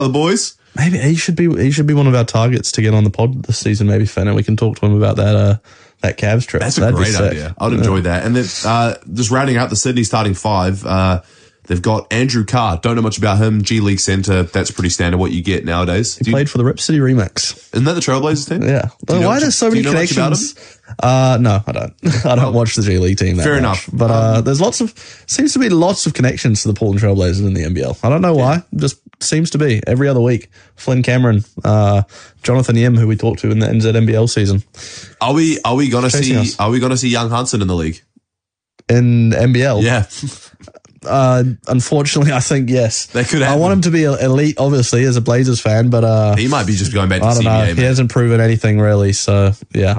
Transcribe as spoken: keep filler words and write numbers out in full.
the boys. Maybe he should be he should be one of our targets to get on the pod this season. Maybe Finn, and we can talk to him about that uh, that Cavs trip. That's a That'd great idea. I'd enjoy yeah. that. And then uh, just rounding out the Sydney starting five. Uh, They've got Andrew Carr. Don't know much about him. G League centre. That's pretty standard what you get nowadays. He do played you, for the Rip City Remix. Isn't that the Trailblazers team? Yeah. Why are there so many connections? Uh, no, I don't. I don't oh, watch the G League team that Fair much. enough. But uh, um, there's lots of, seems to be lots of connections to the Portland Trailblazers in the N B L. I don't know why. Yeah. Just seems to be every other week. Flynn Cameron, uh, Jonathan Yim, who we talked to in the N Z N B L season. Are we, are we going to see, us. are we going to see Young Hudson in the league? In N B L? Yeah. Uh, unfortunately, I think yes. That could happen. I want him to be elite, obviously, as a Blazers fan, but uh, he might be just going back to I don't C B A. know. Man. He hasn't proven anything really, so yeah.